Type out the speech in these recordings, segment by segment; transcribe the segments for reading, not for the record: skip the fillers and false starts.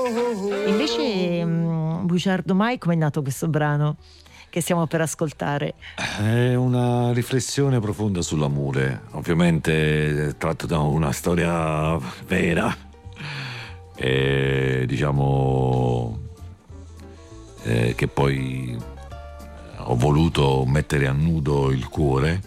Invece Bugiardo Mai, com'è nato questo brano che stiamo per ascoltare? È una riflessione profonda sull'amore, ovviamente tratto da una storia vera, e diciamo che poi ho voluto mettere a nudo il cuore,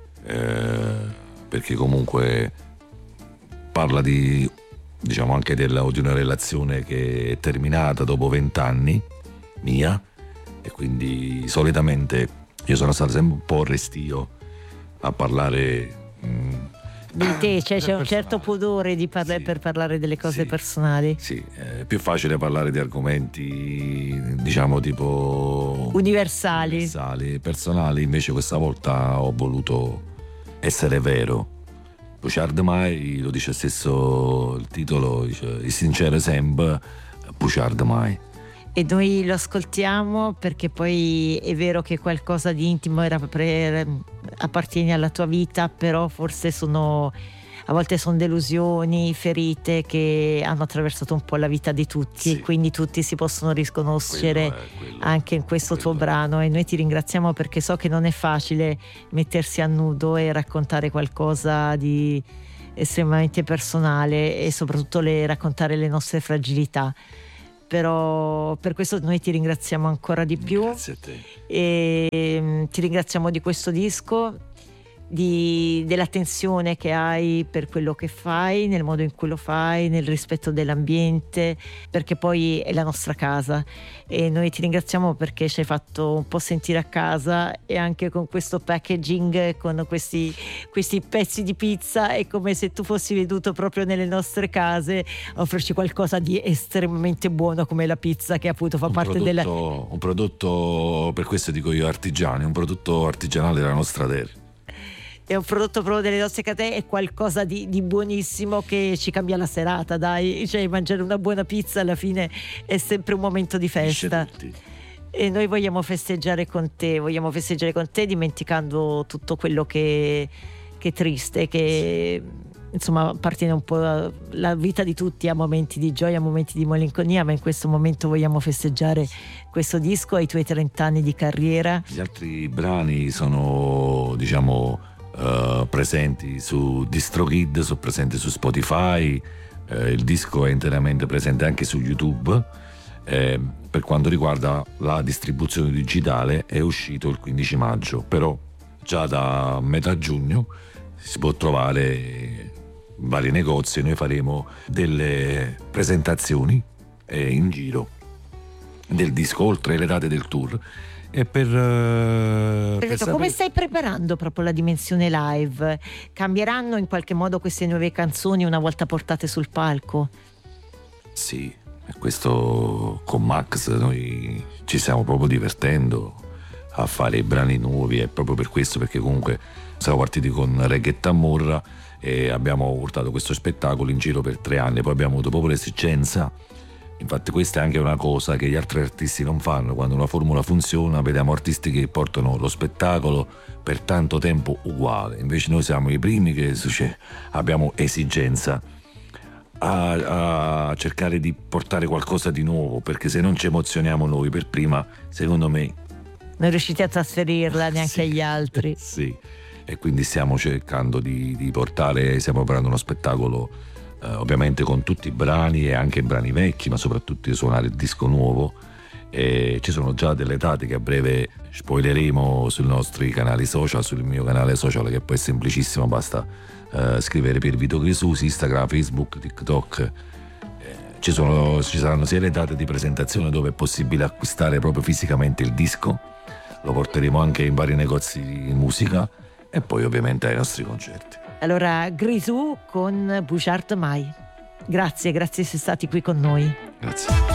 perché comunque parla di, diciamo, anche di una relazione che è terminata dopo 20 anni mia, e quindi solitamente io sono stato sempre un po' restio a parlare Di te, cioè c'è un certo pudore di Sì. per parlare delle cose Sì. personali. Sì, è più facile parlare di argomenti, diciamo, tipo Universali. personali. Invece questa volta ho voluto essere vero. Bugiard mai, lo dice stesso il titolo, dice il sincero sempre, Bugiard mai. E noi lo ascoltiamo perché poi è vero che qualcosa di intimo appartiene alla tua vita, però forse a volte sono delusioni, ferite che hanno attraversato un po' la vita di tutti, Sì. e quindi tutti si possono riconoscere Quello anche in questo tuo quello è. brano, e noi ti ringraziamo perché so che non è facile mettersi a nudo e raccontare qualcosa di estremamente personale e soprattutto raccontare le nostre fragilità. Però per questo noi ti ringraziamo ancora di più. Grazie a te. E ti ringraziamo di questo disco, dell'attenzione che hai per quello che fai, nel modo in cui lo fai, nel rispetto dell'ambiente, perché poi è la nostra casa, e noi ti ringraziamo perché ci hai fatto un po' sentire a casa, e anche con questo packaging, con questi pezzi di pizza, è come se tu fossi venuto proprio nelle nostre case a offrirci qualcosa di estremamente buono come la pizza, che appunto fa parte Un prodotto, per questo dico io artigiano, un prodotto artigianale della nostra terra. È un prodotto proprio delle nostre catene, è qualcosa di buonissimo che ci cambia la serata, dai, cioè mangiare una buona pizza alla fine è sempre un momento di festa. E noi vogliamo festeggiare con te dimenticando tutto quello che è triste, che insomma appartiene un po' alla vita di tutti, a momenti di gioia, a momenti di malinconia, ma in questo momento vogliamo festeggiare questo disco ai tuoi 30 anni di carriera. Gli altri brani sono, diciamo, presenti su DistroKid, sono presenti su Spotify, il disco è interamente presente anche su YouTube. Per quanto riguarda la distribuzione digitale è uscito il 15 maggio, però già da metà giugno si può trovare in vari negozi. Noi faremo delle presentazioni in giro del disco oltre le date del tour. E Perfetto, come stai preparando proprio la dimensione live? Cambieranno in qualche modo queste nuove canzoni una volta portate sul palco? Sì, questo con Max noi ci stiamo proprio divertendo a fare i brani nuovi, è proprio per questo, perché comunque siamo partiti con Reggae Tamorra e abbiamo portato questo spettacolo in giro per 3 anni, poi abbiamo avuto proprio l'esigenza. Infatti questa è anche una cosa che gli altri artisti non fanno. Quando una formula funziona vediamo artisti che portano lo spettacolo per tanto tempo uguale, invece noi siamo i primi che abbiamo esigenza a cercare di portare qualcosa di nuovo, perché se non ci emozioniamo noi per prima, secondo me non riuscite a trasferirla neanche agli altri. Sì, e quindi stiamo cercando di portare, stiamo preparando uno spettacolo ovviamente con tutti i brani e anche i brani vecchi, ma soprattutto di suonare il disco nuovo, e ci sono già delle date che a breve spoileremo sui nostri canali social, sul mio canale social che poi è semplicissimo, basta scrivere per Vito Grisù su Instagram, Facebook, TikTok. Ci saranno sia le date di presentazione dove è possibile acquistare proprio fisicamente il disco, lo porteremo anche in vari negozi di musica, e poi ovviamente ai nostri concerti. Allora, Grisù con Bugiard Mai. Grazie di essere stati qui con noi. Grazie.